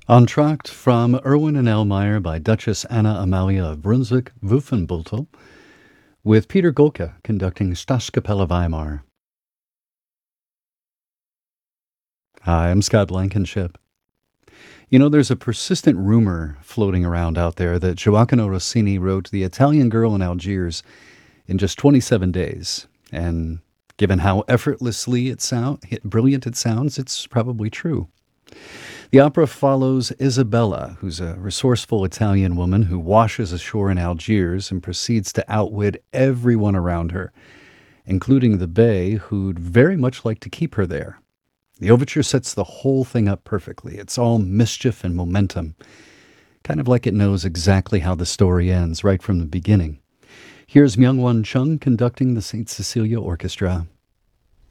Entr'acte from Erwin and Elmeyer by Duchess Anna Amalia of Brunswick-Wolfenbüttel, with Peter Golke conducting Staatskapelle Weimar. Hi, I'm Scott Blankenship. There's a persistent rumor floating around out there that Gioacchino Rossini wrote The Italian Girl in Algiers in just 27 days. And given how brilliant it sounds, it's probably true. The opera follows Isabella, who's a resourceful Italian woman who washes ashore in Algiers and proceeds to outwit everyone around her, including the Bey, who'd very much like to keep her there. The overture sets the whole thing up perfectly. It's all mischief and momentum, kind of like it knows exactly how the story ends right from the beginning. Here's Myung-Won Chung conducting the St. Cecilia Orchestra.